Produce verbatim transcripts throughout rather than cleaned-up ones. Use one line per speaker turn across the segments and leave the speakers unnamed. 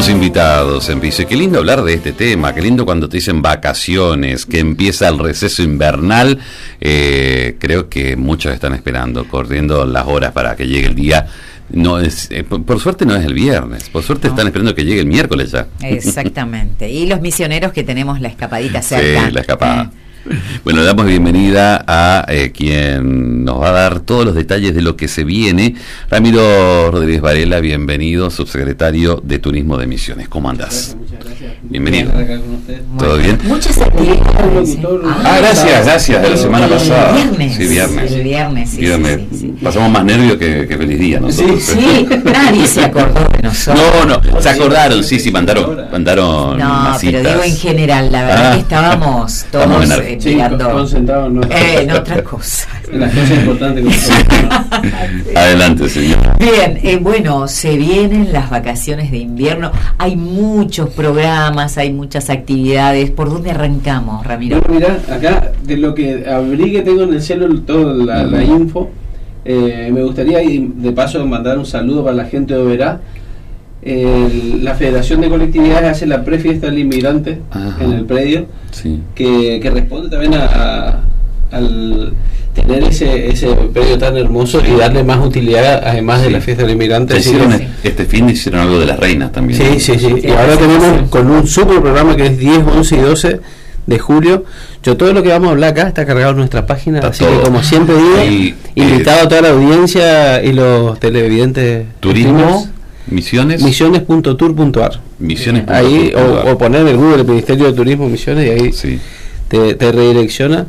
Tenemos invitados en piso. Qué lindo hablar de este tema, qué lindo cuando te dicen vacaciones, que empieza el receso invernal. Eh, creo que muchos están esperando, corriendo las horas para que llegue el día. No es, eh, por, por suerte no es el viernes, por suerte no. Están esperando que llegue el miércoles ya.
Exactamente. Y los misioneros que tenemos la escapadita cerca.
Sí, la escapada. Eh. Bueno, le damos bienvenida a eh, quien nos va a dar todos los detalles de lo que se viene. Ramiro Rodríguez Varela, bienvenido, subsecretario de Turismo de Misiones. ¿Cómo andás?
Muchas gracias.
Bienvenido. ¿Todo
bueno,
bien?
Muchas actividades.
Ah, ah, gracias, gracias, de la semana pasada.
Viernes.
Sí, viernes.
El viernes, sí,
viernes.
Sí, sí, sí.
Pasamos más nervios que, que feliz día, ¿no?
Sí, sí, nadie se acordó de nosotros.
No, no, se acordaron, sí, sí, mandaron, mandaron
No,
masitas.
pero digo en general, la verdad
Ah.
que estábamos todos
Estamos en
eh,
Sí,
mirando
concentrados en,
eh, en otra cosa.
en las cosas importantes que
Sí. Adelante, señor.
Bien, eh, bueno, se vienen las vacaciones de invierno, hay muchos programas, hay muchas actividades. ¿Por dónde arrancamos, Ramiro?
Bueno, mirá, acá de lo que abrí que tengo en el cielo toda la, la info, eh, me gustaría y de paso mandar un saludo para la gente de Oberá. El, la Federación de Colectividades hace la prefiesta del inmigrante
Ajá.
en el predio,
Sí.
que, que responde también a, a al tener ese ese predio tan hermoso y darle más utilidad además
Sí.
de la fiesta del inmigrante. Así
Hicieron
que-
sí.
este fin de hicieron algo de las reinas también.
Sí,
¿no?
sí, sí.
Sí,
Y ahora
sí,
tenemos
sí.
con un super programa que es diez, once y doce de julio. Yo todo lo que vamos a hablar acá está cargado en nuestra página,
Está
así
todo.
que como siempre digo,
Y,
invitado
eh,
a toda la audiencia y los televidentes.
Turismo,
streamers,
misiones,
misiones punto tour punto ar.
misiones.
Ahí, o, o poner en el Google el Ministerio de Turismo Misiones y ahí
Sí.
te, te redirecciona.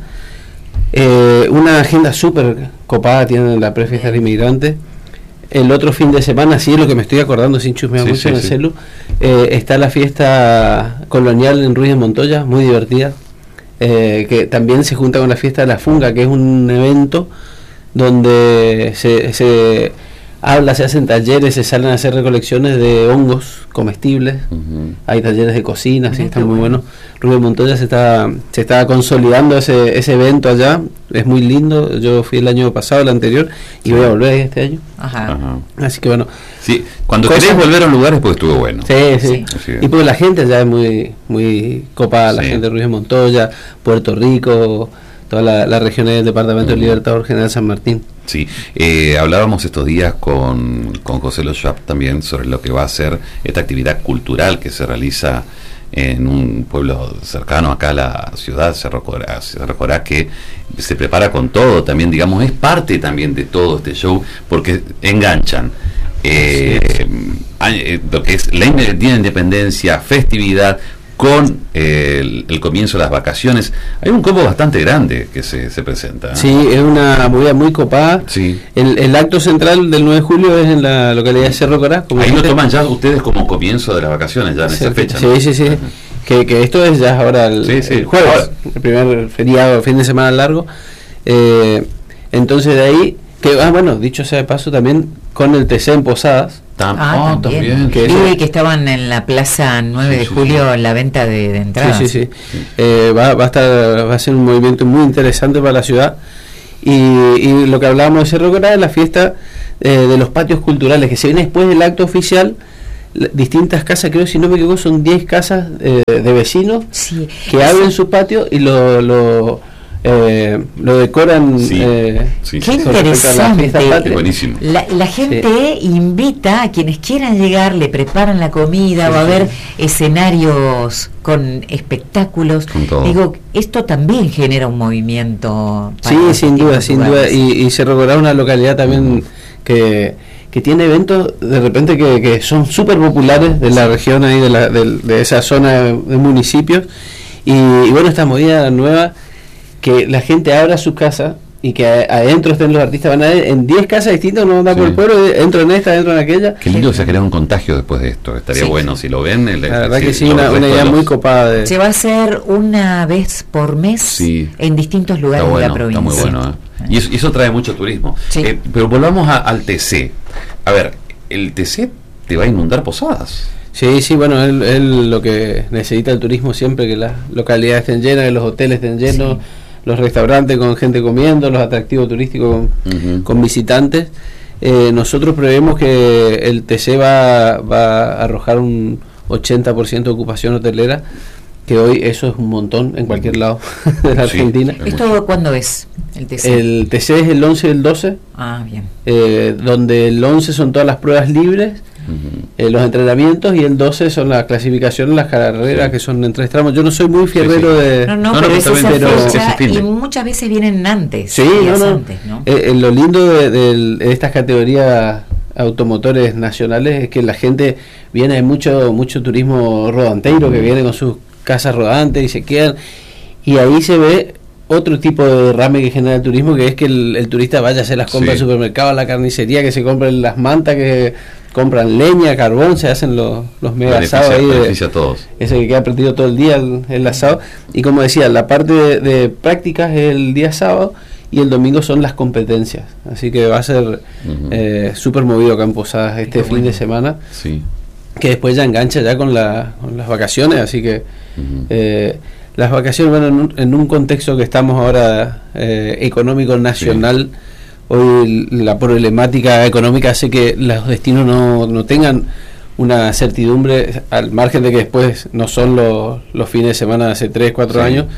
Eh, una agenda súper copada tiene la prefiesta del inmigrante. El otro fin de semana, sí es lo que me estoy acordando sin chusmear
Sí,
mucho
sí,
en el
sí.
celu, eh, está la fiesta colonial en Ruiz de Montoya, muy divertida, eh, que también se junta con la fiesta de la funga, que es un evento donde se, se habla, se hacen talleres, se salen a hacer recolecciones de hongos comestibles.
Ujú.
Hay talleres de cocina, sí,
Mira,
están
qué
muy
bueno.
buenos. Rubén Montoya se está se está consolidando ese ese evento allá, es muy lindo. Yo fui el año pasado, el anterior, y voy a volver este año.
Ajá.
Ajá.
Así que bueno,
Sí, cuando
Cosa-
querés volver a un lugar es porque estuvo bueno.
sí, sí.
Sí.
Así es.
Y porque la gente allá es muy muy copada, la
Sí.
gente de Ruiz de Montoya, Puerto Rico, toda la, la región del Departamento del
Ujú.
Libertador General San Martín.
Sí, eh, hablábamos estos días con, con José Loschap también sobre lo que va a ser esta actividad cultural que se realiza en un pueblo cercano acá a la ciudad, Cerro Corá, Cerro Corá, que se prepara con todo también, digamos, es parte también de todo este show, porque enganchan eh, eh, lo que es la Día de Independencia, festividad, con eh, el, el comienzo de las vacaciones. Hay un combo bastante grande que se, se presenta, ¿no?
Sí, es una movida muy copada.
Sí.
El, el acto central del nueve de julio es en la localidad de Cerro Corá. como
Ahí lo
dijiste.
toman ya ustedes como comienzo de las vacaciones, ya en esa
Sí,
fecha.
sí,
¿no?
sí, sí.
Ajá.
Que, que esto es ya ahora el,
Sí, sí.
el jueves,
Ahora.
el primer feriado, fin de semana largo. Eh, entonces de ahí, que ah, bueno, dicho sea de paso, también con el T C en Posadas.
Tam-
Ah,
oh,
también.
Que
Sí,
eso-
que estaban en la plaza nueve
Sí,
de
sí,
julio la venta de, de entradas.
Sí, sí, sí. Eh, va, va a estar, va a ser un movimiento muy interesante para la ciudad. Y, y lo que hablábamos de Cerro Corá es la fiesta eh, de los patios culturales, que se viene después del acto oficial. La- distintas casas, creo, si no me equivoco, son diez casas eh, de vecinos
Sí.
que
Eso-
abren su patio y lo lo, eh, lo decoran.
Sí.
eh,
Sí,
Qué
sí.
con respecto a la
interesante.
fiesta
Es
patria.
buenísimo.
La, la gente invita a quienes quieran llegar, le preparan la comida,
Sí,
va a
sí.
haber escenarios con espectáculos.
Con todo.
Digo, esto también genera un movimiento. para
Sí,
los
sin duda,
distintos
sin duda.
lugares.
Y, y Cerro Corá es una localidad también que, que tiene eventos de repente que, que son súper populares de la región ahí, de, la, del- de esa zona de, de municipios. Y, y bueno, esta movida nueva, que la gente abra su casa y que a- adentro estén los artistas, van a ir en diez casas distintas, uno va por
Sí.
el pueblo, entro en esta, entro en aquella.
Qué lindo que se ha creado un contagio después de esto. Estaría
Sí.
bueno si lo ven. El,
La verdad
si
que sí,
los
una, una
restos
idea
de
muy
los-
copada de...
Se va a hacer una vez por mes
Sí.
en distintos
Está
lugares de
bueno,
la provincia.
está muy bueno. ¿eh? Y, eso, y eso trae mucho turismo.
Sí.
Eh, pero volvamos a- al T C. A ver, el T C te va a inundar Posadas.
Sí, sí, bueno, él, él lo que necesita el turismo siempre, que las localidades estén llenas, que los hoteles estén llenos,
Sí.
los restaurantes con gente comiendo, los atractivos turísticos con,
Ujú.
con visitantes. Eh, nosotros prevemos que el T C va, va a arrojar un, ochenta por ciento de ocupación hotelera, que hoy eso es un montón en cualquier lado de la
Sí,
Argentina.
¿Esto cuándo es el T C?
El T C es el once y el doce,
Ah, bien.
eh, donde el once son todas las pruebas libres,
Ujú.
eh, los entrenamientos, y el doce son las clasificaciones, las carreras,
Sí.
que son en tres tramos. Yo no soy muy fierrero
Sí, sí.
de...
No, no,
No, no,
pero
pero
es esa
también,
pero
fecha
ese fin de-
y muchas veces vienen antes.
Sí, no,
días
no.
antes, ¿no?
Eh, eh, lo lindo de, de- de estas categorías automotores nacionales es que la gente viene, hay mucho mucho turismo rodanteiro que viene con sus casas rodantes y se quedan, y ahí se ve otro tipo de derrame que genera el turismo, que es que el, el turista vaya a hacer las compras
Sí.
al supermercado, a la carnicería, que se compren las mantas, que compran leña, carbón, se hacen los, los mega asados
Beneficia,
ahí de-
beneficia a todos.
ese que queda prendido todo el día, el, el asado. Y como decía, la parte de, de prácticas es el día sábado, y el domingo son las competencias. Así que va a ser
Ujú.
eh, súper movido acá en Posadas este
Qué
fin
bueno.
de semana,
Sí.
que después ya engancha ya con, la, con las vacaciones. Así que
Ujú.
eh, las vacaciones, bueno, en un, en un contexto que estamos ahora eh, económico nacional, hoy la problemática económica hace que los destinos no, no tengan una certidumbre, al margen de que después no son los, los fines de semana de hace tres, cuatro
Sí.
años,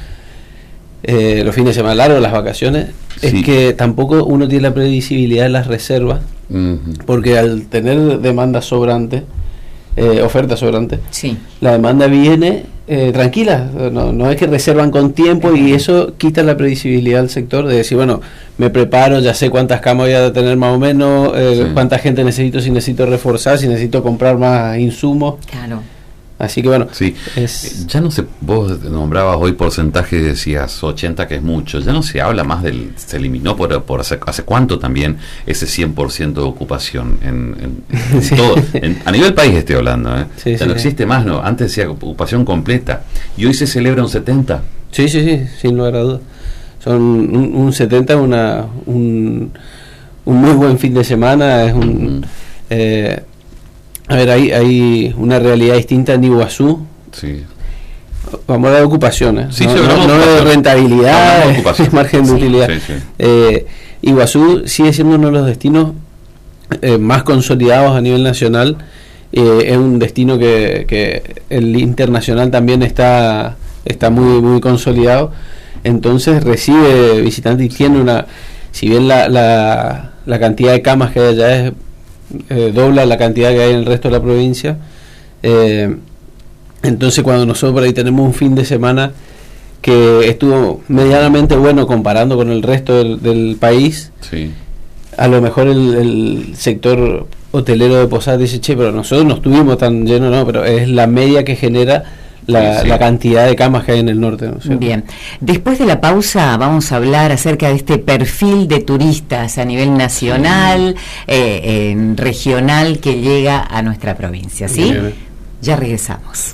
eh, los fines de semana largos, las vacaciones,
Sí.
es que tampoco uno tiene la previsibilidad de las reservas,
Ujú.
porque al tener demanda sobrante, eh, oferta sobrante,
Sí.
la demanda viene eh, tranquila, no, no es que reservan con tiempo, y eso quita la previsibilidad del sector de decir, bueno, me preparo, ya sé cuántas camas voy a tener más o menos, eh,
Sí.
cuánta gente necesito, si necesito reforzar, si necesito comprar más insumos.
Claro.
Así que bueno,
Sí,
es,
ya no se, vos nombrabas hoy porcentaje, decías ochenta, que es mucho, ya no se habla más del, se eliminó por, por hace, hace cuánto también ese cien por ciento de ocupación en, en, en
Sí.
todo, en- a nivel país estoy hablando, ¿eh?
Sí,
ya
sí,
no
sí.
existe más, ¿no? Antes decía ocupación completa, y hoy se celebra un setenta.
sí, sí, sí, sin lugar a dudas. Son un, un setenta, una, un, un muy buen fin de semana, es un...
Ujú.
eh, a ver, hay, hay una realidad distinta en Iguazú.
Sí.
Vamos a hablar de ocupaciones,
Sí,
no,
sí,
no-
hablamos de
no de
ocupación.
rentabilidad,
Hablamos de
de
ocupación.
margen de
Sí.
utilidad.
Sí, sí.
Eh, Iguazú sigue siendo uno de los destinos eh, más consolidados a nivel nacional. Eh, es un destino que, que el internacional también está, está muy, muy consolidado. Entonces recibe visitantes y tiene una, si bien la, la, la cantidad de camas que hay allá es eh, dobla la cantidad que hay en el resto de la provincia, eh, entonces cuando nosotros por ahí tenemos un fin de semana que estuvo medianamente bueno comparando con el resto del, del país,
Sí.
a lo mejor el, el sector hotelero de Posadas dice, che, pero nosotros no estuvimos tan llenos, no, pero es la media que genera la,
Sí, sí.
la cantidad de camas que hay en el norte, ¿no es cierto?
Bien, después de la pausa vamos a hablar acerca de este perfil de turistas a nivel nacional, eh, en regional, que llega a nuestra provincia, ¿sí?
Bien.
Ya regresamos.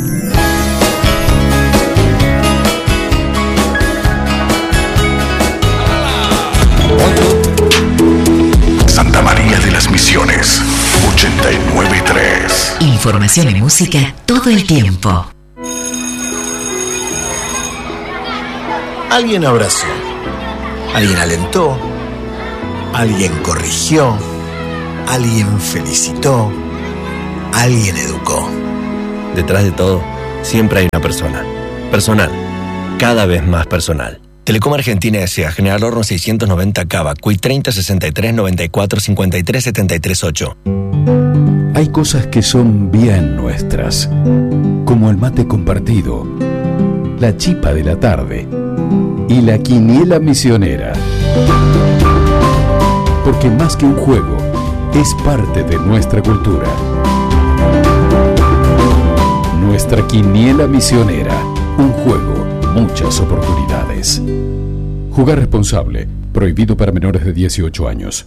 Santa María de las Misiones, ochenta y nueve punto tres.
Información y música todo el tiempo.
Alguien abrazó, alguien alentó, alguien corrigió, alguien felicitó, alguien educó.
Detrás de todo, siempre hay una persona. Personal. Cada vez más personal.
Telecom Argentina S A General Horno seiscientos noventa Cava, C U I treinta sesenta y tres noventa y cuatro cincuenta y tres setenta y tres ocho.
Hay cosas que son bien nuestras, como el mate compartido, la chipa de la tarde y la quiniela misionera. Porque más que un juego, es parte de nuestra cultura. Nuestra quiniela misionera, un juego, muchas oportunidades. Jugar responsable, prohibido para menores de dieciocho años.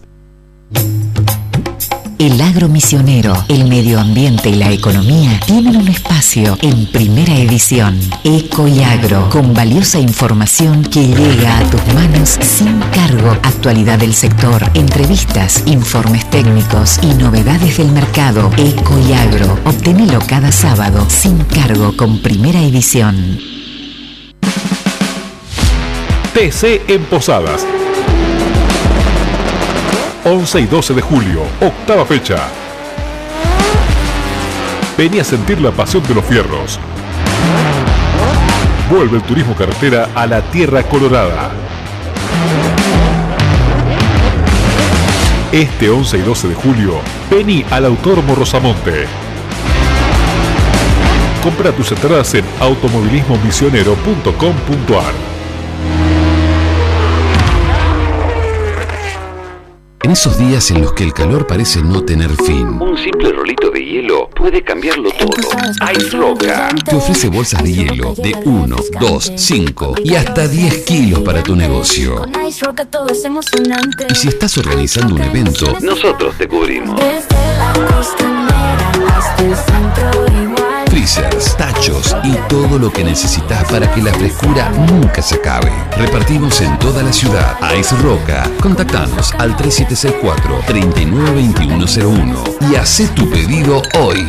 El agro misionero, el medio ambiente y la economía tienen un espacio en primera edición. Eco y Agro, con valiosa información que llega a tus manos sin cargo. Actualidad del sector, entrevistas, informes técnicos y novedades del mercado. Eco y Agro, obténelo cada sábado sin cargo con primera edición.
T C en Posadas. once y doce de julio, octava fecha. Vení a sentir la pasión de los fierros. Vuelve el turismo carretera a la Tierra Colorada. Este once y doce de julio, vení al Autódromo Rosamonte. Compra tus entradas en automovilismo misionero punto com punto a r.
En esos días en los que el calor parece no tener fin, un simple rolito de hielo puede cambiarlo todo. Ice Roca te ofrece bolsas de hielo de uno, dos, cinco y hasta diez kilos para tu negocio. Y si estás organizando un evento, nosotros te cubrimos. Freezers, tachos y todo lo que necesitas para que la frescura nunca se acabe. Repartimos en toda la ciudad. Ice Roca. Contactanos al tres siete seis cuatro, tres nueve dos uno cero uno y haz tu pedido hoy.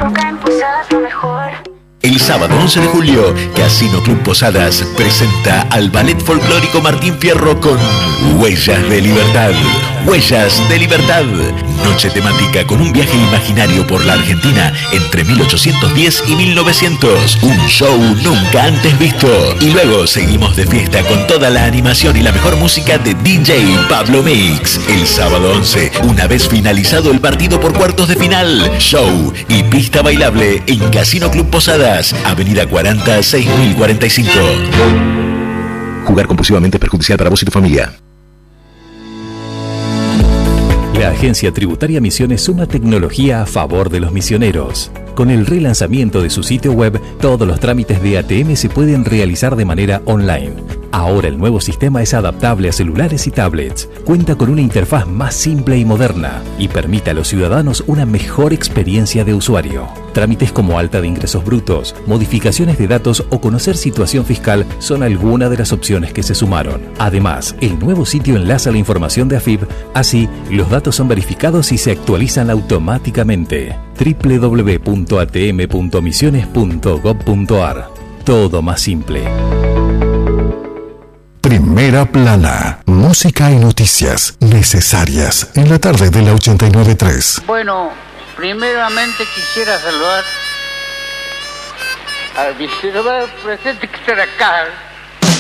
El sábado once de julio, Casino Club Posadas presenta al Ballet Folclórico Martín Fierro con Huellas de Libertad. Huellas de Libertad. Noche temática con un viaje imaginario por la Argentina entre mil ochocientos diez y mil novecientos. Un show nunca antes visto. Y luego seguimos de fiesta con toda la animación y la mejor música de D J Pablo Mix. El sábado once, una vez finalizado el partido por cuartos de final, show y pista bailable en Casino Club Posadas, Avenida cuarenta, seis mil cuarenta y cinco. Jugar compulsivamente es perjudicial para vos y tu familia.
La Agencia Tributaria Misiones suma tecnología a favor de los misioneros. Con el relanzamiento de su sitio web, todos los trámites de A T M se pueden realizar de manera online. Ahora el nuevo sistema es adaptable a celulares y tablets, cuenta con una interfaz más simple y moderna y permite a los ciudadanos una mejor experiencia de usuario. Trámites como alta de ingresos brutos, modificaciones de datos o conocer situación fiscal son algunas de las opciones que se sumaron. Además, el nuevo sitio enlaza la información de A F I B, así los datos son verificados y se actualizan automáticamente. doble u doble u doble u punto a t m punto misiones punto gob punto a r. Todo más simple.
Primera plana, música y noticias necesarias en la tarde de la ochenta y nueve punto tres.
Bueno, primeramente quisiera saludar al vicepresidente que está acá.